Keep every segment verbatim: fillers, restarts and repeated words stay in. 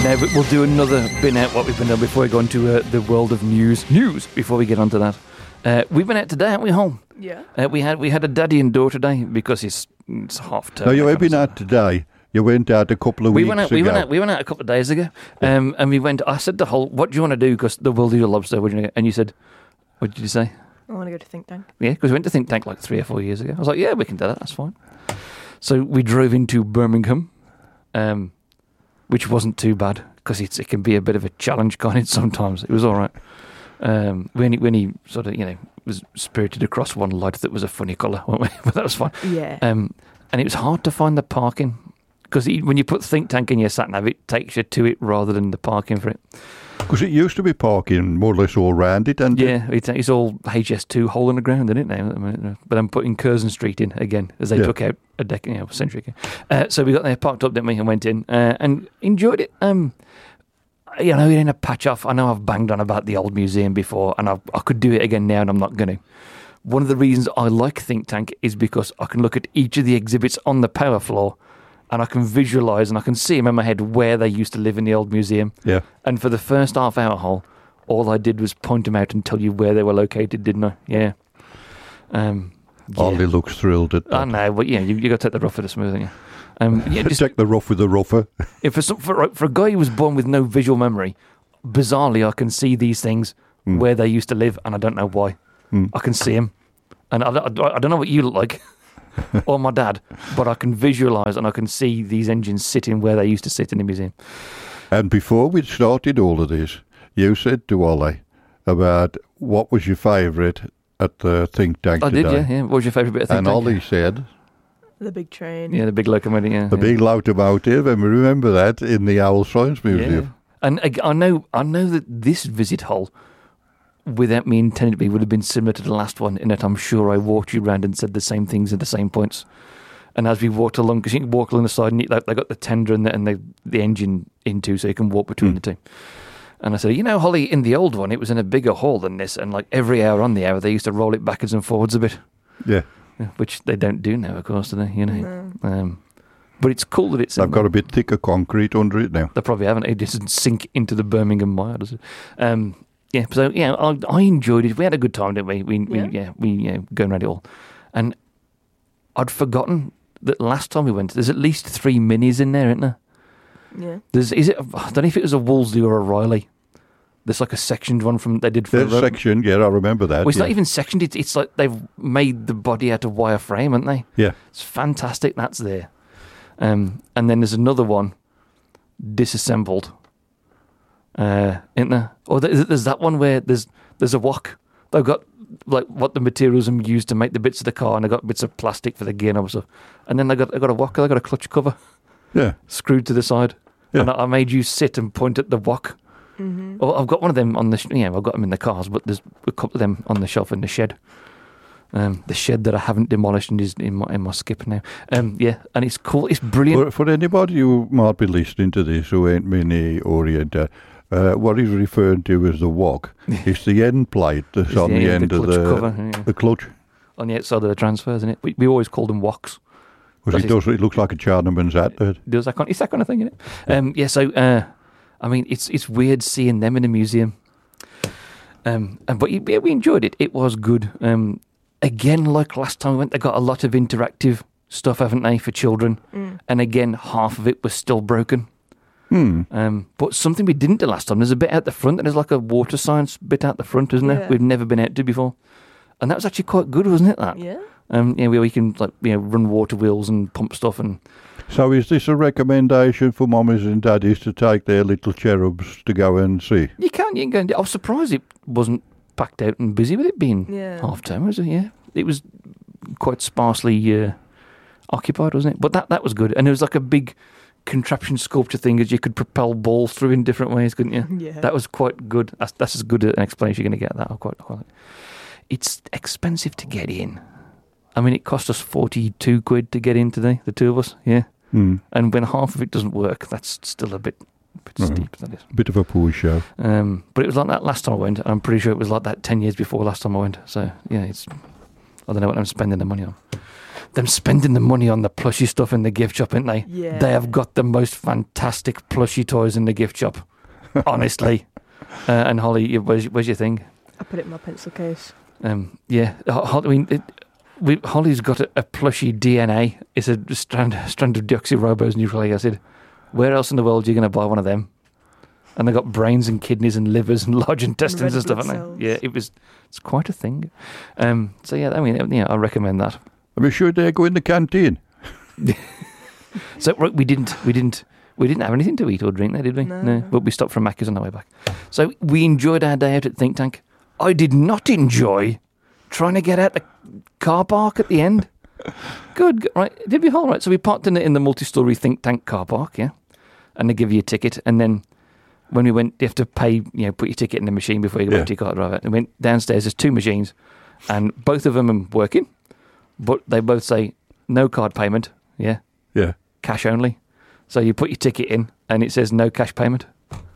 Now, but we'll do another bin out what we've been doing before we go into uh, the world of news. News, before we get onto that. Uh, we've been out today, haven't we, home? Yeah. Uh, we had we had a daddy and daughter day because it's, it's half term. No, you have been out today. You went out a couple of we weeks went out, ago. We went out. We went out a couple of days ago, um, and we went. I said to Hull, "What do you want to do?" Because the world of your lobster. What do you want to go? And you said, "What did you say?" I want to go to Think Tank. Yeah, because we went to Think Tank like three or four years ago. I was like, "Yeah, we can do that. That's fine." So we drove into Birmingham, um, which wasn't too bad because it's it can be a bit of a challenge, can't it? Sometimes it was all right. Um, when he when he sort of you know was spirited across one light that was a funny colour, weren't we? But that was fine. Yeah. Um, and it was hard to find the parking. Because when you put Think Tank in your sat-nav, it takes you to it rather than the parking for it. Because it used to be parking more or less all round it, and yeah, it? it's all H S two hole in the ground, isn't it now? But I'm putting Curzon Street in again, as they yeah. took out a decade, you know, a century ago. Uh, so we got there, parked up, didn't we, and went in, uh, and enjoyed it. Um, you know, in a patch off, I know I've banged on about the old museum before, and I, I could do it again now, and I'm not going to. One of the reasons I like Think Tank is because I can look at each of the exhibits on the power floor, and I can visualise and I can see them in my head where they used to live in the old museum. Yeah. And for the first half hour, Hole, all I did was point them out and tell you where they were located, didn't I? Yeah. Um, yeah. Ollie looks thrilled at that. I know, but yeah, you you got to take the rough with the smooth, haven't you? Um, yeah, just, take the rough with the rougher. if for, some, for for a guy who was born with no visual memory, bizarrely, I can see these things mm. where they used to live, and I don't know why. Mm. I can see them, and I, I, I don't know what you look like. or my dad, but I can visualise and I can see these engines sitting where they used to sit in the museum. And before we started all of this, you said to Ollie about what was your favourite at the Think Tank I today. did, yeah, yeah. What was your favourite bit of Think and Tank? And Ollie said... The big train. Yeah, the big locomotive, yeah. The yeah. big locomotive, and we remember that in the Owl Science Museum. Yeah. And I, I know I know that this visit, Hull, without me intending to be, would have been similar to the last one in that I'm sure I walked you around and said the same things at the same points. And as we walked along, because you can walk along the side, and you, like, they got the tender and the, and the, the engine into, so you can walk between mm. the two. And I said, you know, Holly, in the old one, it was in a bigger hall than this, and like every hour on the hour, they used to roll it backwards and forwards a bit. Yeah. yeah which they don't do now, of course, do they? You know. No. Um, but it's cool that it's... They've got a bit thicker concrete under it now. They probably haven't. It doesn't sink into the Birmingham mire, does it? Um... Yeah, so yeah, I, I enjoyed it. We had a good time, didn't we? We, we yeah. yeah, we yeah, going around it all, and I'd forgotten that last time we went. There's at least three minis in there, isn't there? Yeah. There's is it? I don't know if it was a Wolseley or a Riley. There's like a sectioned one from they did for There's the sectioned. Yeah, I remember that. Well, it's yeah. not even sectioned. It's, it's like they've made the body out of wireframe, haven't they? Yeah. It's fantastic. That's there, um, and then there's another one disassembled. Uh, isn't there? Or there's that one where there's there's a wok. They've got like what the materials are used to make the bits of the car, and they've got bits of plastic for the gear and all stuff. And then they got they got a wok. They got a clutch cover, yeah, screwed to the side. Yeah. And I, I made you sit and point at the wok. Mm-hmm. Oh, I've got one of them on the sh- yeah. I've got them in the cars, but there's a couple of them on the shelf in the shed. Um, the shed that I haven't demolished and is in my in my skip now. Um, yeah, and it's cool. It's brilliant. For, for anybody who might be listening to this who ain't mini oriented. Uh, what he's referring to as the wok. It's the end plate that's it's on the, the yeah, end the of the cover, yeah. the clutch. On the outside of the transfers, isn't it? We, we always called them woks. Because it does. It looks like a Chinaman's hat. It does that kind? It's that kind of thing, isn't it? Yeah. Um, yeah. So, uh, I mean, it's it's weird seeing them in a museum. Um, and, but yeah, we enjoyed it. It was good. Um, again, like last time we went, they got a lot of interactive stuff, haven't they, for children? Mm. And again, half of it was still broken. Hmm. Um, but something we didn't do last time, there's a bit out the front, and there's like a water science bit out the front, isn't there? Yeah. We've never been out to before. And that was actually quite good, wasn't it, that? Yeah. Um, yeah, where we can like you know run water wheels and pump stuff. And so is this a recommendation for mummies and daddies to take their little cherubs to go and see? You can, you can go. I was surprised it wasn't packed out and busy with it being yeah. half term, was it? Yeah. It was quite sparsely uh, occupied, wasn't it? But that, that was good. And it was like a big contraption sculpture thing as you could propel balls through in different ways, couldn't you? Yeah. That was quite good. That's, that's as good an explanation you're going to get that. I quite, quite like it. It's expensive to get in. I mean, it cost us forty-two quid to get in today, the two of us, yeah. Mm. And when half of it doesn't work, that's still a bit, a bit mm-hmm. steep, that is. Bit of a poor show. Um, but it was like that last time I went, and I'm pretty sure it was like that ten years before last time I went. So, yeah, it's... I don't know what I'm spending the money on. them spending the money on the plushy stuff in the gift shop, ain't they? Yeah. They have got the most fantastic plushy toys in the gift shop, honestly. Uh, and Holly, where's, where's your thing? I put it in my pencil case. Um, yeah, Ho- I mean, it, we, Holly's got a, a plushy D N A. It's a strand, strand of deoxyribonucleic acid. Where else in the world are you going to buy one of them? And they've got brains and kidneys and livers and large intestines red and stuff, blood haven't cells. they? Yeah, it was. It's quite a thing. Um, so yeah, I mean, yeah, I recommend that. Are we sure they go in the canteen? So right, we didn't, we didn't, we didn't have anything to eat or drink there, did we? No. But we stopped from Macca's on the way back. So we enjoyed our day out at Think Tank. I did not enjoy trying to get out the car park at the end. Good, good, right? Did we all right? So we parked in the, in the multi-story Think Tank car park, yeah, and they give you a ticket, and then when we went, you have to pay, you know, put your ticket in the machine before you go Yeah. back to your car driver. And we went downstairs. There's two machines, and both of them are working, but they both say no card payment, yeah, Yeah. cash only. So you put your ticket in, and it says no cash payment.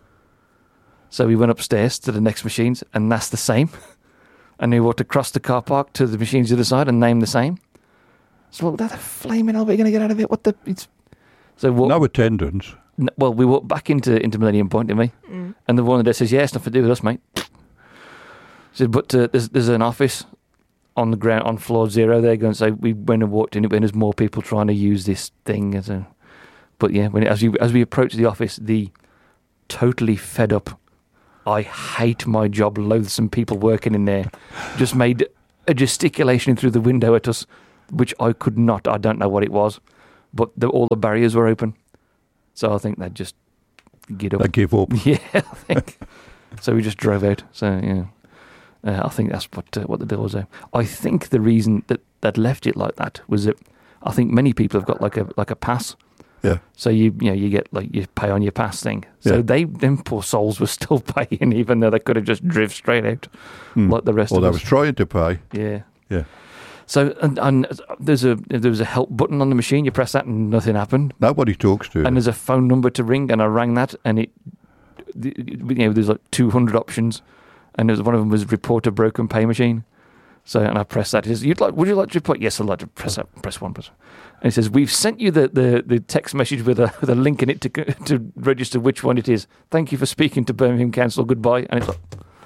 So we went upstairs to the next machines, and that's the same. And we walked across the car park to the machines the other side and named the same. So well, that's a flaming hell. We're going to get out of it. What the? It's so walk, No attendance. n- well, we walked back into into Millennium Point, didn't we? Mm. And the one there says, "Yeah, it's nothing to do with us, mate." So, but uh, there's there's an office on the ground on floor zero. There, going. So we went and walked in it, and there's more people trying to use this thing as a. But yeah, when as we as we approached the office, the totally fed up, I hate my job, loathsome people working in there, just made a gesticulation through the window at us, which I could not. I don't know what it was, but the, all the barriers were open, so I think they'd just get up. They give up. Yeah, I think. So we just drove out. So yeah, uh, I think that's what uh, what the deal was there. I think the reason that that left it like that was that I think many people have got like a like a pass. Yeah. So you you know you get like you pay on your pass thing. So Yeah. they them poor souls were still paying, even though they could have just driven straight out Hmm. like the rest Well, of they us. was trying to pay. Yeah. Yeah. So and, and there's a there was a help button on the machine. You press that and nothing happened. Nobody talks to And them. there's a phone number to ring, and I rang that, and it, the- you know, there's like two hundred options, and there's one of them was report a broken pay machine. So, and I pressed that. It says, "You'd like? Would you like to report?" Yes, I'd like to press that. Press one. Press. And it says, "We've sent you the, the, the text message with a with a link in it to to register which one it is. Thank you for speaking to Birmingham Council. Goodbye." And it's like,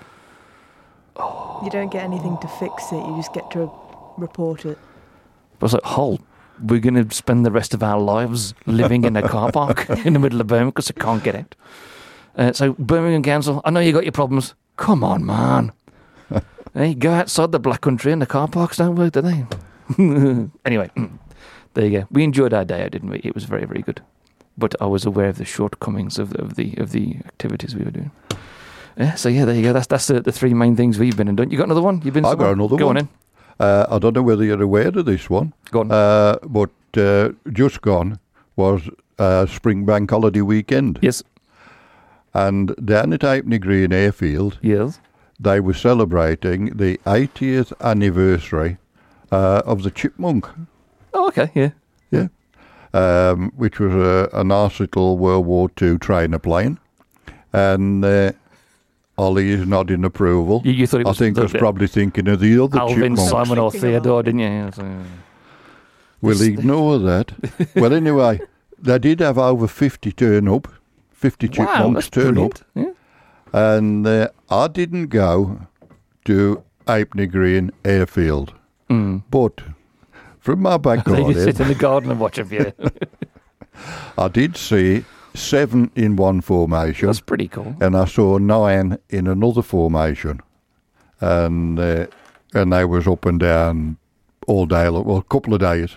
You don't get anything to fix it. You just get to report it. I was like, "Hold, we're going to spend the rest of our lives living in a car park in the middle of Birmingham because I can't get out." Uh, so, Birmingham Council, I know you got your problems. Come on, man. Hey, go outside the Black Country and the car parks don't work, do they? Anyway, there you go. We enjoyed our day out, didn't we? It was very, very good. But I was aware of the shortcomings of the of the, of the activities we were doing. Yeah, so yeah, there you go. That's that's the, the three main things we've been and done. You got another one? You've been. I've got somewhere? another Go one. on in. Uh, I don't know whether you're aware of this one, Go on. uh, but uh, just gone was uh, Spring Bank Holiday weekend. Yes. And down at Apenny Green Airfield, Yes. they were celebrating the eightieth anniversary uh, of the Chipmunk, Oh, okay. Yeah. yeah, um, which was a, a nice little World War Two trainer plane. And uh, Ollie is nodding approval. You, you thought it I was think I was the- probably thinking of the other Alvin, Chipmunk. Simon, or Thinking Theodore, about- didn't you? Yeah, so- We'll This- ignore that. Well, anyway, they did have over fifty turn up, fifty Wow, chipmunks that's turn brilliant. up. Yeah. And uh, I didn't go to Apenny Green Airfield, Mm. but from my back They just sit garden, in the garden and watch a view. I did see seven in one formation, That's pretty cool. and I saw nine in another formation, and uh, and they was up and down all day, well, a couple of days.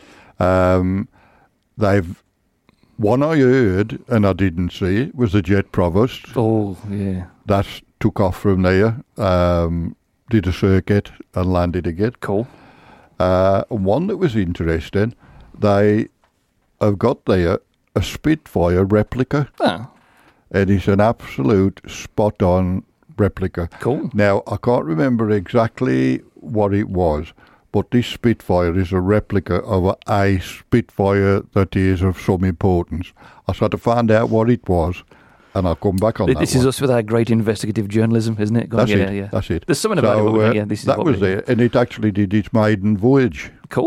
Um, they've one I heard and I didn't see it was the Jet Provost. Oh, yeah. That took off from there, um, did a circuit and landed again. Cool. Uh, one that was interesting, they have got there a Spitfire replica, Ah, and it's an absolute spot-on replica. cool. Now, I can't remember exactly what it was, but this Spitfire is a replica of a Spitfire that is of some importance. I tried to find out what it was, and I'll come back on that This one. is us with our great investigative journalism, isn't it? Go on, That's yeah, it. yeah. That's it. There's something about it. So, but uh, yeah, this is that what was we- there, and it actually did its maiden voyage. Cool.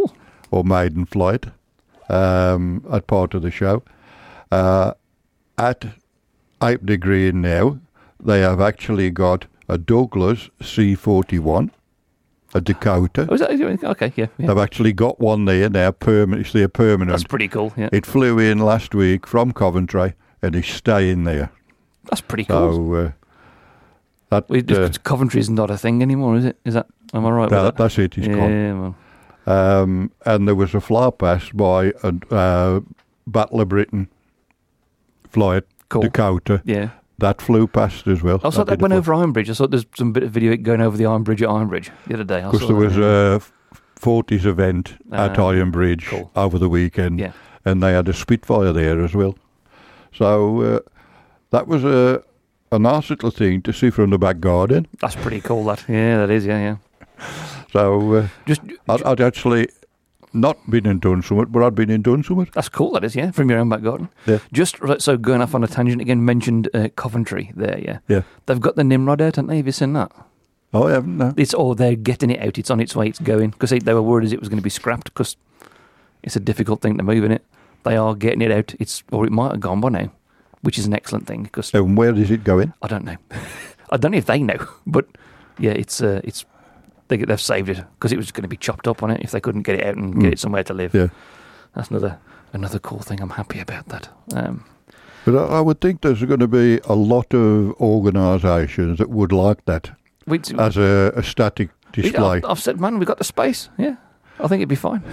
or maiden flight um, at part of the show. Uh, at Apenny Green now, they have actually got a Douglas C forty-one, a Dakota. Oh, is that, okay, yeah, yeah. They've actually got one there now, permanent. It's their permanent. That's pretty cool, yeah. It flew in last week from Coventry, and it's staying there. That's pretty cool. So uh, that Well, uh, Coventry's not a thing anymore, is it? Is that? Am I right that, with that? that's it. It's yeah, gone. well, Um, and there was a fly past by a uh, Battle of Britain flight, cool. Dakota. Yeah. That flew past as well. I saw that did went a- over Iron Bridge. I saw there's some bit of video going over the Iron Bridge at Iron Bridge the other day. I Because saw there that, was yeah. a forties event at Ah, Iron Bridge cool. over the weekend, Yeah. and they had a Spitfire there as well. So uh, that was a a nice little thing to see from the back garden. That's pretty cool. That yeah, that is yeah, yeah. So uh, Just I'd, I'd actually not been in Dunsummit, but I'd been in Dunsummit. that's cool. That is yeah, from your own back garden. Yeah. Just right, so going off on a tangent again. Mentioned uh, Coventry there. Yeah. Yeah. They've got the Nimrod out, haven't they? Have you seen that? Oh, I haven't. No. It's oh, they're getting it out. It's on its way. It's going because they, they were worried as it was going to be scrapped because it's a difficult thing to move in it. They are getting it out. It's or it might have gone by now, which is an excellent thing because And where is it going? I don't know. I don't know if they know, but yeah, it's uh, it's they they've saved it because it was going to be chopped up on it if they couldn't get it out and Mm. get it somewhere to live. Yeah. That's another another cool thing. I'm happy about that. Um, But I, I would think there's going to be a lot of organisations that would like that we, as a, a static display. I've, I've said, man, we got the space. Yeah, I think it'd be fine.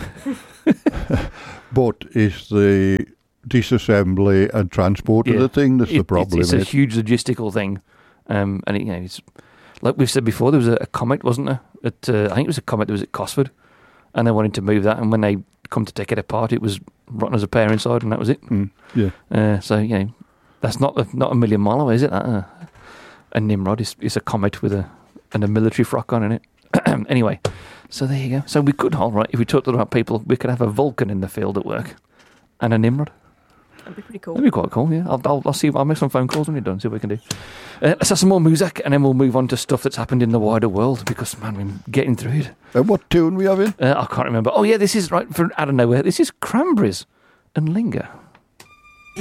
But it's the disassembly and transport Yeah. of the thing that's It- the problem. It's, it's a isn't it? huge logistical thing, um, and it, you know, it's like we've said before. There was a, a Comet, wasn't there? At uh, I think it was a Comet that was at Cosford, and they wanted to move that. And when they come to take it apart, it was rotten as a pear inside, and that was it. Mm, yeah. Uh, so you know, that's not a, not a million mile away, is it? That, uh, a Nimrod is, is a Comet with a and a military frock on in it. Anyway, so there you go. So we could, all right, if we talked to the right people, we could have a Vulcan in the field at work and a Nimrod. That'd be pretty cool. That'd be quite cool, yeah. I'll, I'll, I'll see. I'll make some phone calls when you're done. See what we can do. Uh, let's have some more music, and then we'll move on to stuff that's happened in the wider world. Because man, we're getting through it. And what tune we having? Uh, I can't remember. Oh yeah, this is right from out of nowhere. This is Cranberries and Linger.